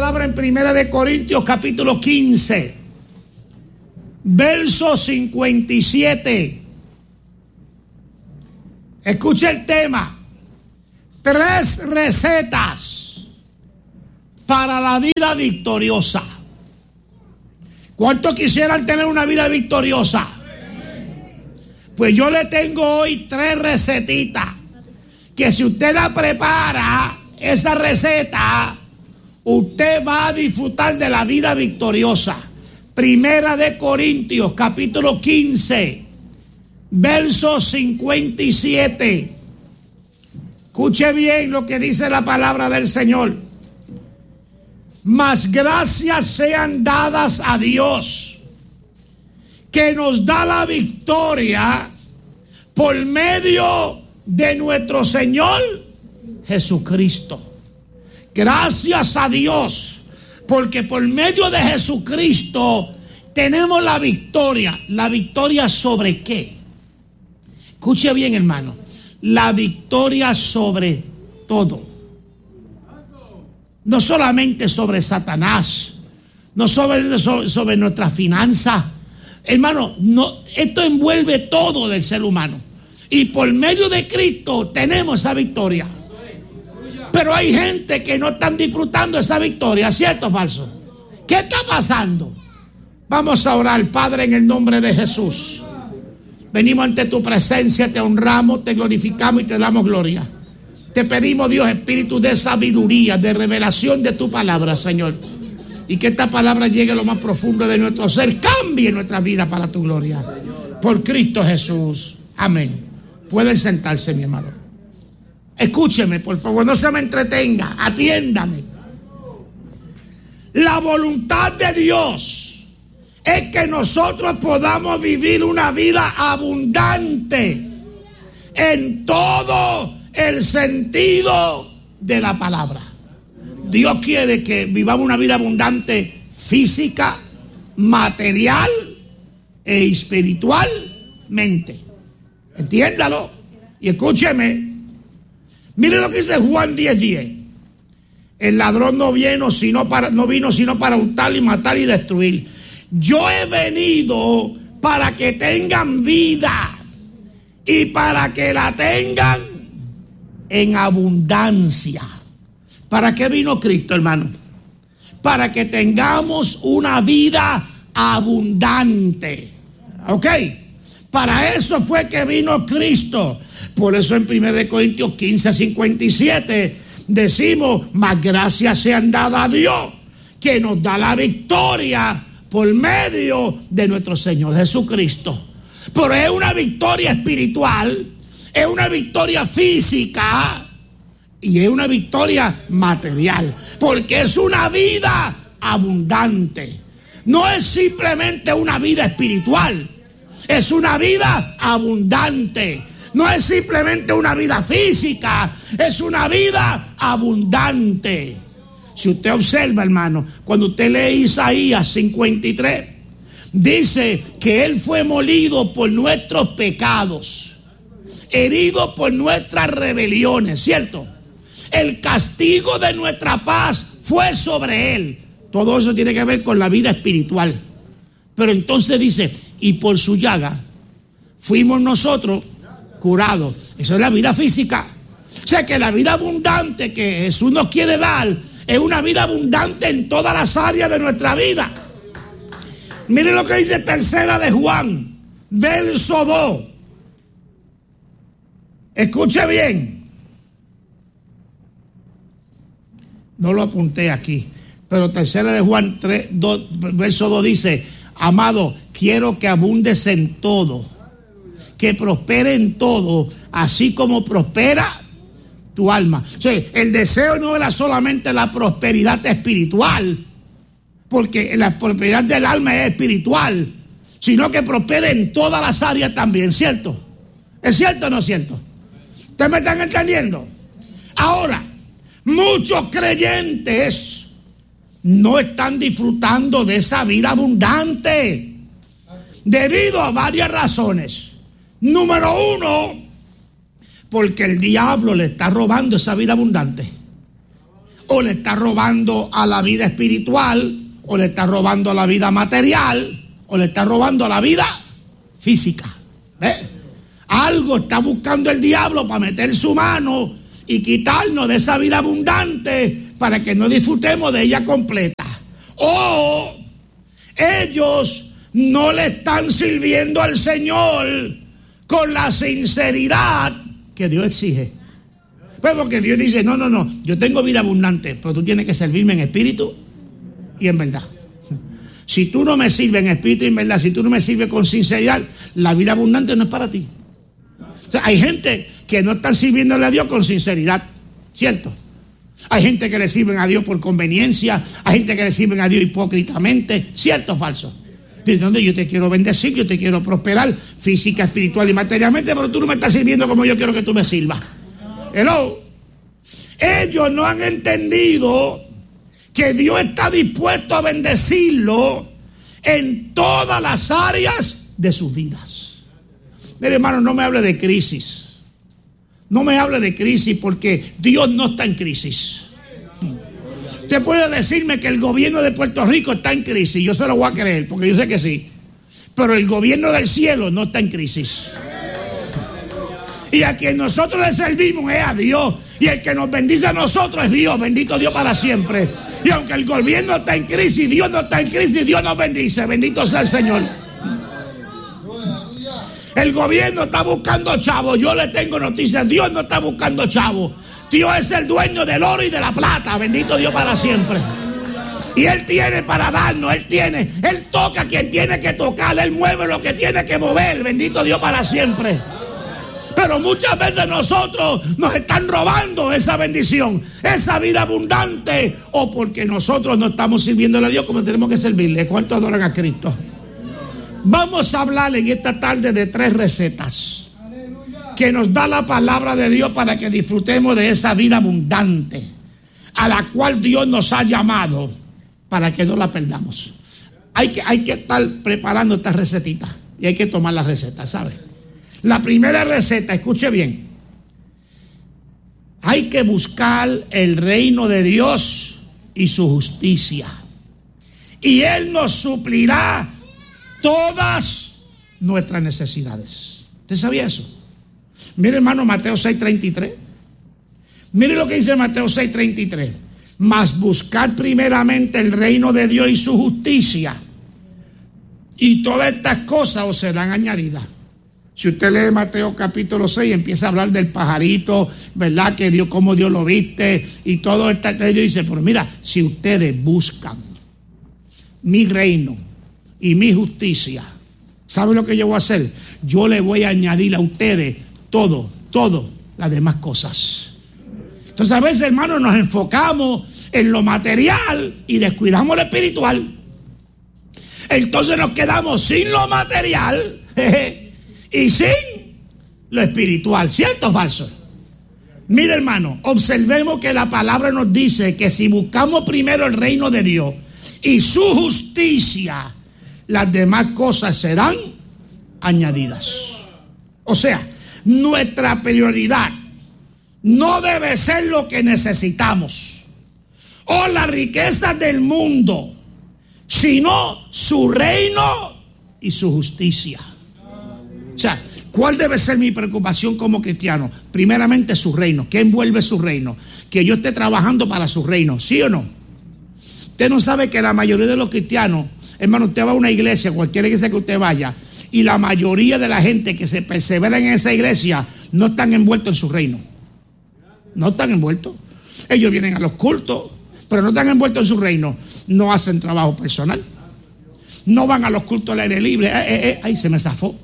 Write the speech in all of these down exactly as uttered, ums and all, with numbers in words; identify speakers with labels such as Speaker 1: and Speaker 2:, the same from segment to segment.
Speaker 1: palabra en Primera de Corintios capítulo quince, verso cincuenta y siete. Escucha el tema. Tres recetas para la vida victoriosa. ¿Cuántos quisieran tener una vida victoriosa? Pues yo le tengo hoy tres recetitas que si usted la prepara, esa receta, usted va a disfrutar de la vida victoriosa. Primera de Corintios, capítulo quince, verso cincuenta y siete. Escuche bien lo que dice la palabra del Señor. Mas gracias sean dadas a Dios, que nos da la victoria por medio de nuestro Señor Jesucristo. Gracias a Dios, porque por medio de Jesucristo tenemos la victoria. ¿La victoria sobre qué? Escuche bien, hermano. La victoria sobre todo. No solamente sobre Satanás, no sobre, sobre, sobre nuestras finanzas. Hermano, no, esto envuelve todo del ser humano. Y por medio de Cristo tenemos esa victoria. Pero hay gente que no están disfrutando esa victoria, ¿cierto o falso? ¿Qué está pasando? Vamos a orar, Padre, en el nombre de Jesús. Venimos ante tu presencia, te honramos, te glorificamos y te damos gloria. Te pedimos, Dios, espíritu de sabiduría, de revelación de tu palabra, Señor. Y que esta palabra llegue a lo más profundo de nuestro ser, cambie nuestra vida para tu gloria. Por Cristo Jesús. Amén. Pueden sentarse, mi amado. Escúcheme, por favor, no se me entretenga, atiéndame. La voluntad de Dios es que nosotros podamos vivir una vida abundante en todo el sentido de la palabra. Dios quiere que vivamos una vida abundante física, material e espiritualmente. Entiéndalo y escúcheme. Mire lo que dice Juan diez diez. El ladrón no vino sino para, no vino sino para hurtar y matar y destruir. Yo he venido para que tengan vida y para que la tengan en abundancia. ¿Para qué vino Cristo, hermano? Para que tengamos una vida abundante. ¿Ok? Para eso fue que vino Cristo. Por eso en Primera de Corintios quince, cincuenta y siete decimos, mas gracias sean dadas a Dios, que nos da la victoria por medio de nuestro Señor Jesucristo. Pero es una victoria espiritual, es una victoria física y es una victoria material, porque es una vida abundante. No es simplemente una vida espiritual, es una vida abundante. No es simplemente una vida física, es una vida abundante. Si usted observa, hermano, cuando usted lee Isaías cincuenta y tres, dice que Él fue molido por nuestros pecados, herido por nuestras rebeliones, ¿cierto? El castigo de nuestra paz fue sobre Él. Todo eso tiene que ver con la vida espiritual. Pero entonces dice, y por su llaga fuimos nosotros curados. Eso es la vida física. O sea que la vida abundante que Jesús nos quiere dar es una vida abundante en todas las áreas de nuestra vida. Miren lo que dice Tercera de Juan, verso dos. Escuche bien. No lo apunté aquí, pero Tercera de Juan tres, dos, verso dos dice, amado, quiero que abundes en todo, que prospere en todo, así como prospera tu alma. O sea, el deseo no era solamente la prosperidad espiritual, porque la prosperidad del alma es espiritual, sino que prospere en todas las áreas también, ¿cierto? ¿Es cierto o no es cierto? ¿Ustedes me están entendiendo? Ahora, muchos creyentes no están disfrutando de esa vida abundante debido a varias razones. Número uno, porque el diablo le está robando esa vida abundante. o le está robando a la vida espiritual, o le está robando a la vida material, o le está robando a la vida física. ¿Ves? Algo está buscando el diablo para meter su mano y quitarnos de esa vida abundante para que no disfrutemos de ella completa. O ellos no le están sirviendo al Señor con la sinceridad que Dios exige. Pues porque Dios dice, no, no, no, yo tengo vida abundante, pero tú tienes que servirme en espíritu y en verdad. Si tú no me sirves en espíritu y en verdad, si tú no me sirves con sinceridad, la vida abundante no es para ti. O sea, hay gente que no están sirviéndole a Dios con sinceridad, ¿cierto? Hay gente que le sirven a Dios por conveniencia, hay gente que le sirven a Dios hipócritamente, ¿cierto o falso? ¿De dónde yo te quiero bendecir, yo te quiero prosperar física, espiritual y materialmente, pero tú no me estás sirviendo como yo quiero que tú me sirvas? Hello. Ellos no han entendido que Dios está dispuesto a bendecirlo en todas las áreas de sus vidas. Mire, hermano, no me hable de crisis. No me hable de crisis porque Dios no está en crisis. Usted puede decirme que el gobierno de Puerto Rico está en crisis. Yo se lo voy a creer porque yo sé que sí. Pero el gobierno del cielo no está en crisis. Y a quien nosotros le servimos es a Dios. Y el que nos bendice a nosotros es Dios. Bendito Dios para siempre. Y aunque el gobierno está en crisis, Dios no está en crisis, Dios nos bendice. Bendito sea el Señor. El gobierno está buscando chavos. Yo le tengo noticias. Dios no está buscando chavos. Dios es el dueño del oro y de la plata. Bendito Dios para siempre. Y Él tiene para darnos. Él tiene. Él toca a quien tiene que tocar. Él mueve lo que tiene que mover. Bendito Dios para siempre. Pero muchas veces nosotros nos están robando esa bendición, esa vida abundante, o porque nosotros no estamos sirviéndole a Dios como tenemos que servirle. ¿Cuántos adoran a Cristo? Vamos a hablar en esta tarde de tres recetas que nos da la palabra de Dios para que disfrutemos de esa vida abundante a la cual Dios nos ha llamado, para que no la perdamos. Hay que, hay que estar preparando esta recetita y hay que tomar la receta, ¿sabes? La primera receta, escuche bien. Hay que buscar el reino de Dios y su justicia. Y Él nos suplirá todas nuestras necesidades. ¿Usted sabía eso? Mire, hermano, Mateo seis treinta y tres. Mire lo que dice Mateo seis treinta y tres. Mas buscad primeramente el reino de Dios y su justicia, y todas estas cosas os serán añadidas. Si usted lee Mateo capítulo seis, empieza a hablar del pajarito, ¿verdad? Que Dios, cómo Dios lo viste y todo esto. Dios dice, pero mira, si ustedes buscan mi reino y mi justicia, ¿saben lo que yo voy a hacer? Yo le voy a añadir a ustedes todo, todo, las demás cosas. Entonces a veces, hermanos, nos enfocamos en lo material y descuidamos lo espiritual. Entonces nos quedamos sin lo material, jeje, y sin lo espiritual. ¿Cierto o falso? Mire, hermano, observemos que la palabra nos dice que si buscamos primero el reino de Dios y su justicia, las demás cosas serán añadidas. O sea, nuestra prioridad no debe ser lo que necesitamos o las riquezas del mundo, sino su reino y su justicia. O sea, ¿cuál debe ser mi preocupación como cristiano? Primeramente su reino. ¿Qué envuelve su reino? Que yo esté trabajando para su reino, ¿sí o no? Usted no sabe que la mayoría de los cristianos, hermano, usted va a una iglesia, cualquier iglesia que usted vaya, y la mayoría de la gente que se persevera en esa iglesia no están envueltos en su reino. No están envueltos. Ellos vienen a los cultos, pero no están envueltos en su reino. No hacen trabajo personal. No van a los cultos al aire libre. Eh, eh, eh, ahí se me zafó.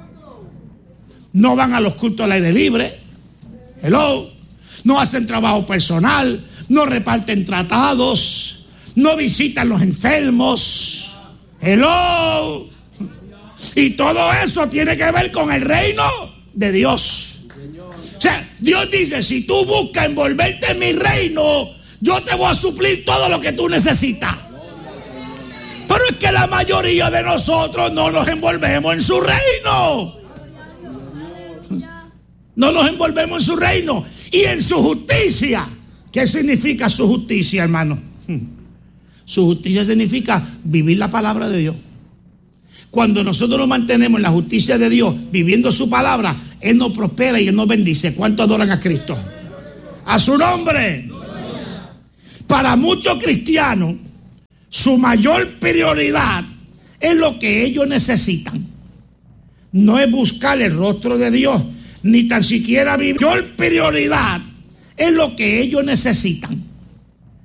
Speaker 1: No van a los cultos al aire libre. Hello. No hacen trabajo personal. No reparten tratados. No visitan los enfermos. Hello. Y todo eso tiene que ver con el reino de Dios. O sea, Dios dice, si tú buscas envolverte en mi reino, yo te voy a suplir todo lo que tú necesitas. Pero es que la mayoría de nosotros no nos envolvemos en su reino. No nos envolvemos en su reino y en su justicia, ¿Qué significa su justicia, hermano? Su justicia significa vivir la palabra de Dios. Cuando nosotros nos mantenemos en la justicia de Dios, viviendo su palabra, Él nos prospera y Él nos bendice. ¿Cuánto adoran a Cristo? A su nombre. Para muchos cristianos, su mayor prioridad es lo que ellos necesitan. No es buscar el rostro de Dios, ni tan siquiera vivir. La mayor prioridad es lo que ellos necesitan.